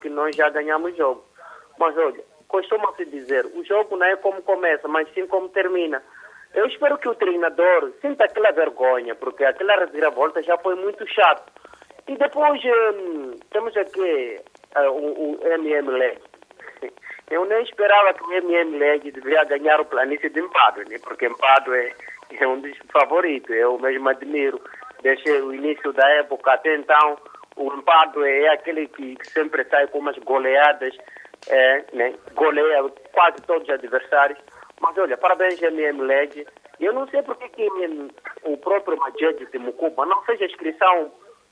que nós já ganhamos o jogo. Mas olha, costuma-se dizer, o jogo não é como começa, mas sim como termina. Eu espero que o treinador sinta aquela vergonha, porque aquela reviravolta já foi muito chato. E depois temos aqui o MM-Leg. Eu nem esperava que o MM-Leg deveria ganhar o Planície de Empadue, né? Porque Empadue é um dos favoritos. Eu mesmo admiro, desde o início da época até então, o Empadue é aquele que sempre sai com umas goleadas, né? Goleia quase todos os adversários. Mas olha, parabéns MM-Leg. Eu não sei porque que o próprio Majed de Mucuba não fez a inscrição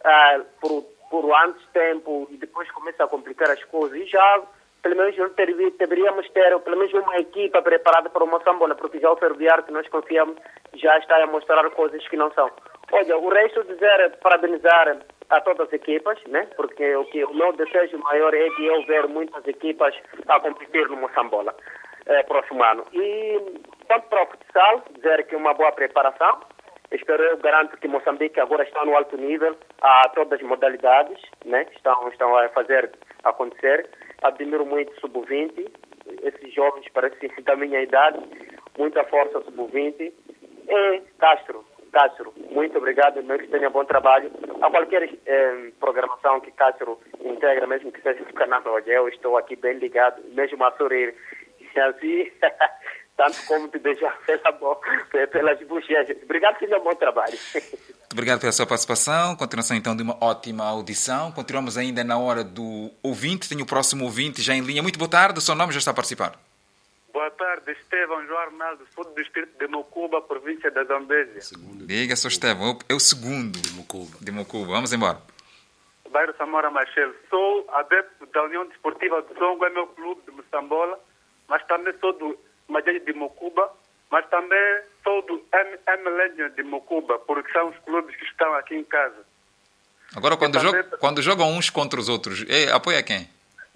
por antes tempo e depois começa a complicar as coisas. E já, pelo menos, deveríamos ter pelo menos uma equipa preparada para o Moçambola, porque já o Ferroviário que nós confiamos já está a mostrar coisas que não são. Olha, o resto dizer, parabenizar a todas as equipas, né? Porque o meu desejo maior é de eu ver muitas equipas a competir no Moçambola próximo ano. E quanto para o futsal, dizer que é uma boa preparação. Eu garanto que Moçambique agora está no alto nível a todas as modalidades, né? Estão a fazer acontecer. Admiro muito o Sub-20, esses jovens parecem da minha idade, muita força Sub-20. E Castro, muito obrigado, meu que tenha bom trabalho. A qualquer programação que Castro integra, mesmo que seja no canal hoje, eu estou aqui bem ligado, mesmo a sorrir. E assim, tanto como te deixar pelas bochechas. Obrigado, seja um bom trabalho. Muito obrigado pela sua participação. Continuação então de uma ótima audição. Continuamos ainda na hora do ouvinte. Tenho o próximo ouvinte já em linha. Muito boa tarde, o seu nome já está a participar. Boa tarde, Estevão João Arnaldo, sou do distrito de Mocuba, província da Zambésia. Diga, sou Estevão, é o segundo de Mocuba. Vamos embora. Bairro Samora Machel. Sou adepto da União Desportiva do Songo, é meu clube de Moçambola, mas também sou do Majed de Mocuba, mas também sou do M Legend de Mocuba, porque são os clubes que estão aqui em casa. Agora, quando jogam uns contra os outros, apoia quem?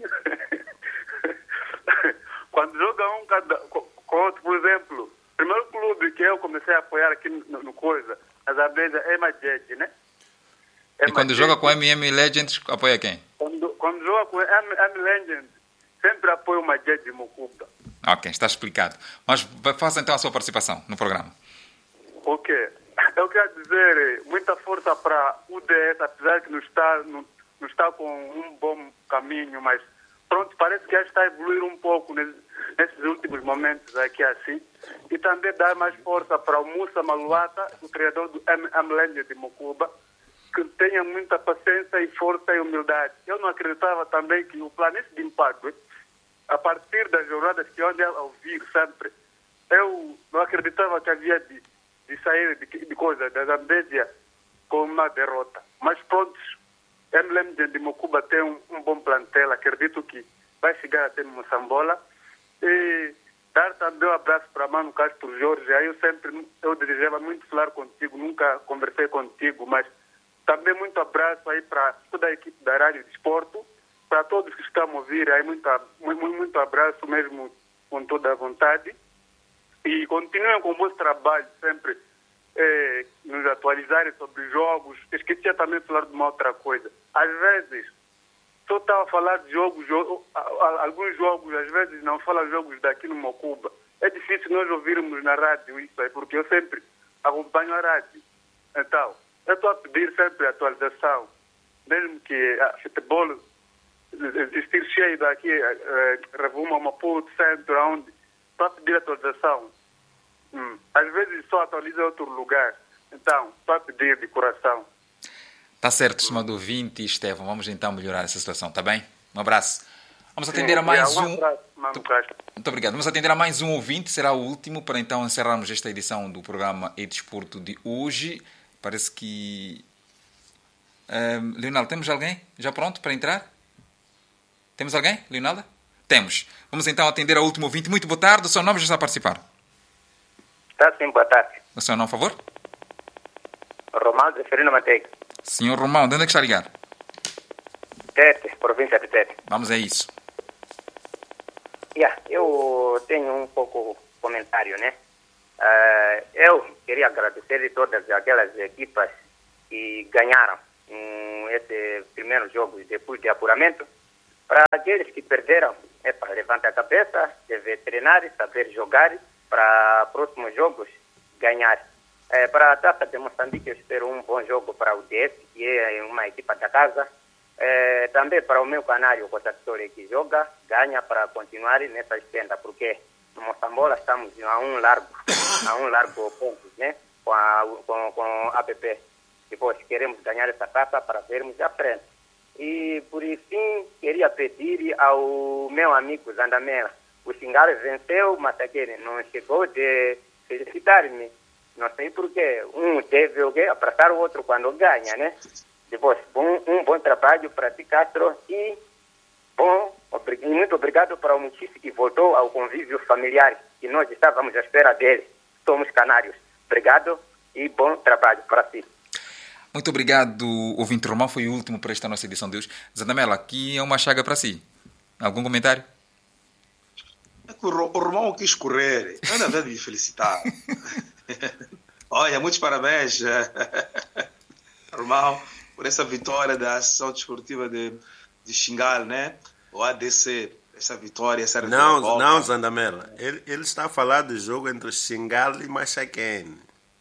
Quando joga um com outro, por exemplo, o primeiro clube que eu comecei a apoiar aqui no Coisa, na Zambésia, é Majed, né? E quando joga com MM Legends, apoia quem? Quando joga com M Legends, sempre apoio o Majed de Mocuba. Ok, está explicado. Mas faça então a sua participação no programa. Ok. Eu quero dizer muita força para o UDS, apesar que não está com um bom caminho, mas pronto, parece que já está a evoluir um pouco nesses últimos momentos aqui assim. E também dar mais força para o Musa Maluata, o criador do M-Land de Mocuba, que tenha muita paciência e força e humildade. Eu não acreditava também que o Planície de Empadue, a partir das jornadas que eu andei a ouvir sempre, eu não acreditava que havia de sair de coisa da Zambésia com uma derrota. Mas pronto, M-Land de Mocuba tem um bom plantel, acredito que vai chegar até Moçambola. E dar também um abraço para Mano Castro Jorge. Aí eu desejava muito falar contigo, nunca conversei contigo, mas também muito abraço aí para toda a equipe da Rádio de Desporto, para todos que estão a ouvir, aí muito abraço mesmo com toda a vontade. E continuem com o vosso trabalho sempre, nos atualizarem sobre jogos. Esqueci também de falar de uma outra coisa. Às vezes, só estava a falar de alguns jogos, às vezes não fala jogos daqui no Mocuba. É difícil nós ouvirmos na rádio isso aí, porque eu sempre acompanho a rádio. Então, eu estou a pedir sempre atualização, mesmo que a futebol existir cheio daqui, Ravuma, Maputo, Centro, onde, estou a pedir atualização. Às vezes só atualiza outro lugar. Então, estou a pedir de coração. Está certo, estimado ouvinte, Estevão. Vamos então melhorar essa situação, está bem? Um abraço. Vamos atender a mais um. Abraço, Mano Castro. Muito obrigado. Vamos atender a mais um ouvinte, será o último, para então encerrarmos esta edição do programa E-Desporto de hoje. Parece que... Leonardo, temos alguém já pronto para entrar? Temos alguém, Leonardo? Temos. Vamos então atender ao último ouvinte. Muito boa tarde, o seu nome já está a participar. Está sim, boa tarde. O seu nome, por favor? Romão de Ferino Manteiga. Senhor Romão, de onde é que está a ligar? Tete, província de Tete. Vamos a isso. Eu tenho um pouco comentário, né? Eu queria agradecer a todas aquelas equipas que ganharam esse primeiro jogo depois de apuramento. Para aqueles que perderam, levanta a cabeça, deve treinar, saber jogar para próximos jogos ganhar. Para a Taça de Moçambique, eu espero um bom jogo para o DS, que é uma equipa da casa. Também para o meu canário, o Cotatório, que joga, ganha para continuar nessa estenda, porque no Moçambola estamos a um largo ponto, né? Com a APP. Depois queremos ganhar essa taça para vermos à frente. E por fim, queria pedir ao meu amigo Zandamela, o Xingale venceu, mas aquele não chegou de felicitar-me. Não sei porquê. Um deve abraçar o outro quando ganha, né? Depois, um bom trabalho para ti, Castro, e muito obrigado para o Muchice que voltou ao convívio familiar, que nós estávamos à espera dele. Somos canários. Obrigado e bom trabalho para ti. Muito obrigado, ouvinte Romão. Foi o último para esta nossa edição de hoje. Zandamela, aqui é uma chaga para si. Algum comentário? É que o Romão quis correr. Eu ainda devo lhe felicitar. Olha, muitos parabéns, Romão, por essa vitória da Associação Desportiva de Xingal, né? O ADC, essa vitória, essa reviravolta. Não, Zandamela. Ele está a falar do jogo entre Xingal e Machaquene.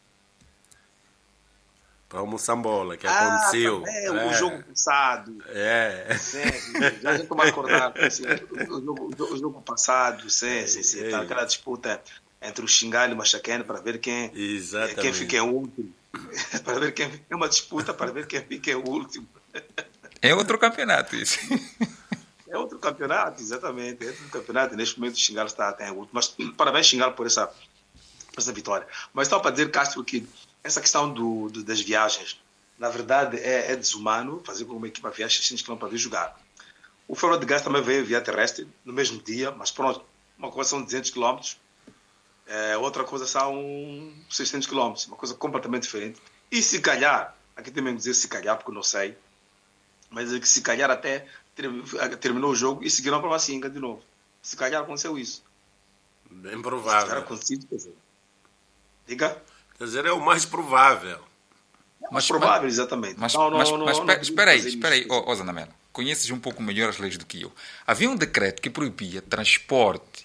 Para o Moçambola, que aconteceu. O jogo passado. Já estou a acordar. O jogo passado, sim. Tá, aquela disputa entre o Xingal e o Machaquene para ver quem fica em último. Para ver quem é uma disputa para ver quem fica em último. É outro campeonato isso. É outro campeonato, exatamente. É outro campeonato. Neste momento o Xingal está em último. Mas parabéns, Xingal, por essa vitória. Mas só para dizer, Castro, que essa questão das viagens, na verdade, é desumano fazer com uma equipa viaje 600 km para vir jogar. O Fernando de Gás também veio via terrestre no mesmo dia, mas pronto, uma coisa são 200 km, outra coisa são 600 km, uma coisa completamente diferente. E se calhar, aqui também dizer se calhar, porque eu não sei, mas é que se calhar até terminou o jogo e seguiram para Macinga de novo. Se calhar aconteceu isso. Bem provável. Se calhar acontecido, quer dizer. Diga? Quer dizer, é o mais provável. Mais provável, exatamente. Mas espera aí, Zandamela. Conheces um pouco melhor as leis do que eu. Havia um decreto que proibia transporte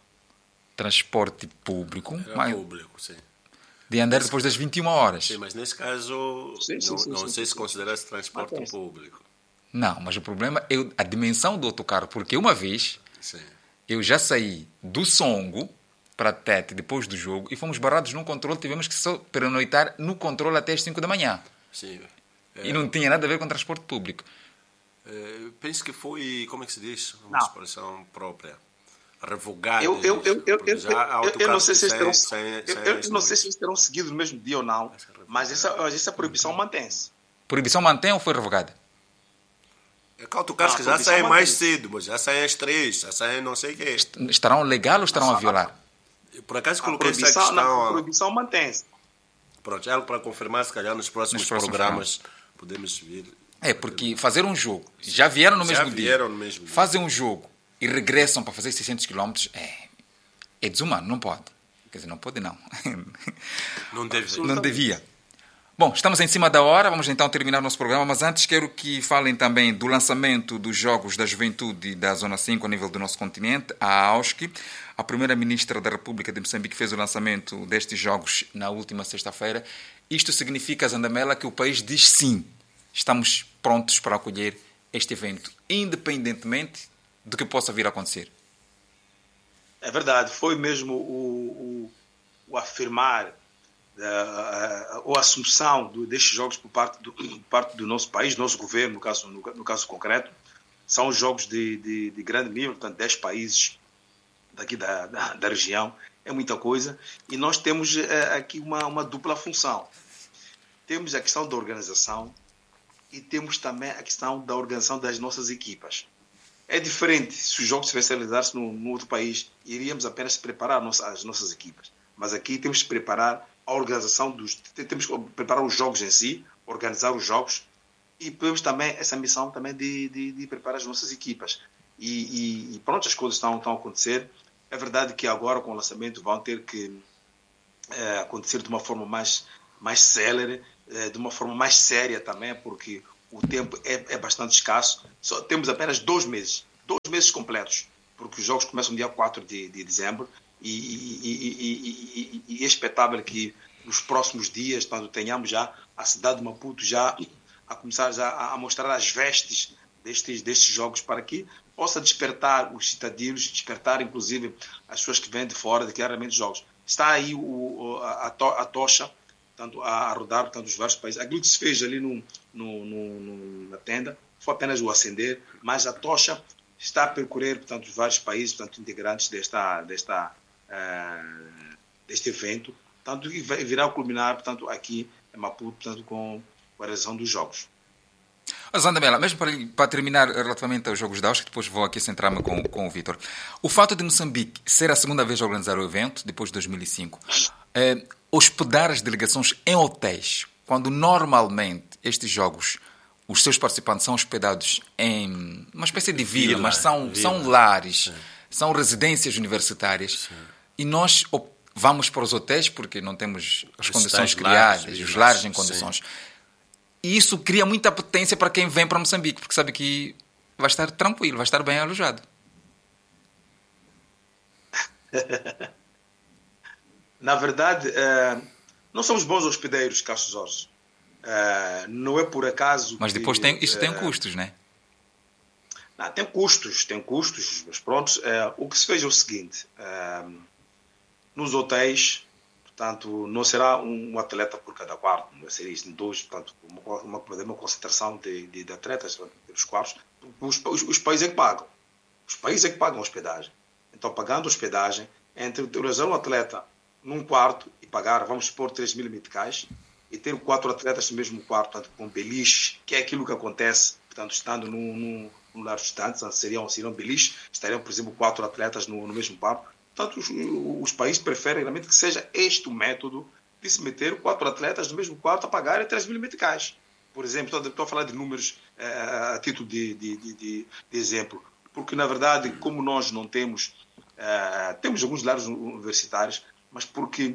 público, Público, sim. de andar depois das 21 horas. Sim, mas nesse caso, não sei se considera-se transporte público. Não, mas o problema é a dimensão do autocarro, porque uma vez eu já saí do Songo para Tete depois do jogo e fomos barrados num controle, tivemos que só pernoitar no controle até as 5 da manhã. Sim. E não tinha nada a ver com transporte público. Penso que foi, como é que se diz? Uma expressão própria. Revogada. Eu não sei se eles terão seguido no mesmo dia ou não, mas essa proibição mantém-se. Proibição mantém ou foi revogada? É que autocarros que já saem mais cedo, mas já saem às 3, já saem não sei o quê. Estarão legal ou estarão a violar? Por acaso coloquei essa questão. A proibição mantém-se. Pronto, é algo para confirmar, se calhar nos próximos programas podemos vir. Porque fazer um jogo, já vieram no mesmo dia. Fazem um jogo e regressam para fazer 600 km, é desumano, não pode. Quer dizer, não pode não. Não devia. Bom, estamos em cima da hora, vamos então terminar o nosso programa, mas antes quero que falem também do lançamento dos Jogos da Juventude da Zona 5 a nível do nosso continente, a AUSC. A Primeira-Ministra da República de Moçambique fez o lançamento destes Jogos na última sexta-feira. Isto significa, Zandamela, que o país diz sim, estamos prontos para acolher este evento, independentemente do que possa vir a acontecer. É verdade, foi mesmo o afirmar ou a assunção destes jogos por parte do nosso país, do nosso governo, no caso concreto. São jogos de grande nível, portanto, 10 países daqui da região. É muita coisa. E nós temos aqui uma dupla função. Temos a questão da organização e temos também a questão da organização das nossas equipas. É diferente se os jogos tivessem realizado-se num outro país, iríamos apenas preparar as nossas equipas. Mas aqui temos que preparar a organização temos que preparar os jogos em si, organizar os jogos, e temos também essa missão também de preparar as nossas equipas. E pronto, as coisas estão a acontecer. É verdade que agora com o lançamento vão ter que acontecer de uma forma mais célere, de uma forma mais séria também, porque o tempo é bastante escasso. Só temos apenas 2 meses 2 meses completos, porque os jogos começam no dia 4 de dezembro e é expectável que nos próximos dias, quando tenhamos já a cidade de Maputo já a começar já a mostrar as vestes destes jogos, para que possa despertar os cidadãos, despertar inclusive as pessoas que vêm de fora de criar realmente jogos. Está aí a tocha, portanto, a rodar, portanto, os vários países. Aquilo que se fez ali na tenda foi apenas o acender, mas a tocha está a percorrer, portanto, os vários países, portanto, integrantes deste evento, portanto, e virá a culminar, portanto, aqui em Maputo, portanto, com a realização dos jogos. Zandamela, mesmo para terminar relativamente aos Jogos da Áustria, depois vou aqui centrar-me com o Vítor. O fato de Moçambique ser a segunda vez a organizar o evento, depois de 2005, hospedar as delegações em hotéis, quando normalmente estes jogos, os seus participantes são hospedados em uma espécie de vila, mas são lares, sim, são residências universitárias, sim, e nós vamos para os hotéis porque não temos as condições criadas, os lares em condições. Sim. E isso cria muita potência para quem vem para Moçambique, porque sabe que vai estar tranquilo, vai estar bem alojado. Na verdade, não somos bons hospedeiros, Cássio Jorge. Não é por acaso... Mas depois isso tem custos, não é? Não, tem custos, mas pronto. O que se fez é o seguinte. Nos hotéis, portanto, não será um atleta por cada quarto, não será isso, 2, portanto, uma concentração de atletas pelos quartos. Os países é que pagam. Os países é que pagam a hospedagem. Então, pagando a hospedagem, entre utilizar um atleta num quarto e pagar, vamos supor, 3.000 meticais, e ter 4 atletas no mesmo quarto, portanto, com beliches, que é aquilo que acontece, portanto, estando num lar distante, seriam beliches, estariam, por exemplo, 4 atletas no mesmo quarto. Portanto, os países preferem realmente que seja este o método de se meter 4 atletas no mesmo quarto a pagarem 3.000 meticais. Por exemplo, estou a falar de números a título de exemplo, porque, na verdade, como nós não temos alguns lares universitários, mas porque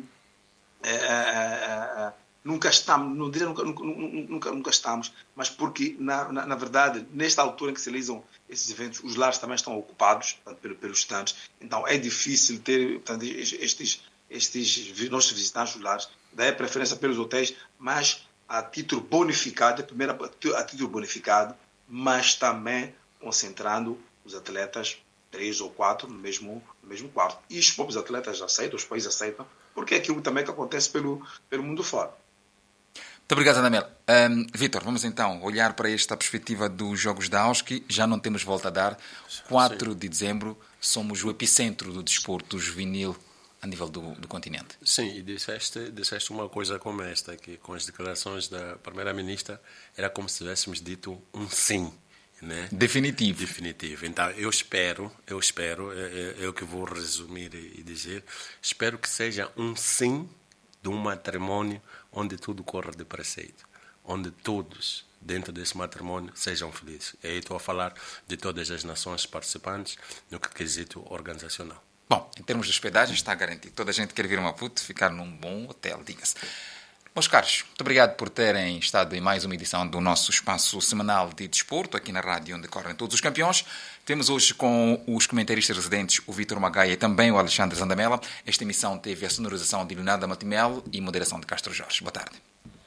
nunca estamos, não diria nunca estamos, mas porque, na verdade, nesta altura em que se realizam esses eventos, os lares também estão ocupados, portanto, pelos estudantes. Então, é difícil ter, portanto, estes nossos visitantes, os lares, daí a preferência pelos hotéis, mas a título bonificado, a título bonificado, mas também concentrando os atletas 3 ou 4 no mesmo quarto. E os próprios atletas aceitam, os países aceitam, porque é aquilo também que acontece pelo mundo fora. Muito obrigado, Zandamela. Vítor, vamos então olhar para esta perspectiva dos Jogos da Áustria. Já não temos volta a dar. 4 de dezembro, somos o epicentro do desporto juvenil a nível do continente. Sim, e disseste uma coisa como esta, que com as declarações da Primeira-Ministra era como se tivéssemos dito um sim. Né? Definitivo. Então, eu espero, é o que vou resumir e dizer, espero que seja um sim de um matrimônio onde tudo corra de preceito, onde todos, dentro desse matrimônio, sejam felizes. E aí estou a falar de todas as nações participantes no quesito organizacional. Bom, em termos de hospedagem está garantido. Toda a gente quer vir a Maputo, ficar num bom hotel, diga-se. Meus caros, muito obrigado por terem estado em mais uma edição do nosso espaço semanal de desporto, aqui na rádio onde correm todos os campeões. Temos hoje com os comentaristas residentes o Vítor Magaia e também o Alexandre Zandamela. Esta emissão teve a sonorização de Leonardo Matimel e moderação de Castro Jorge. Boa tarde.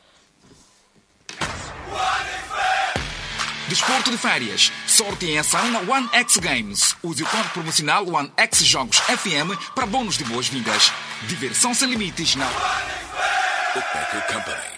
Desporto de férias. Sorte em ação na One X Games. Use o código promocional One X Jogos FM para bônus de boas-vindas. Diversão sem limites na... The Becker Company.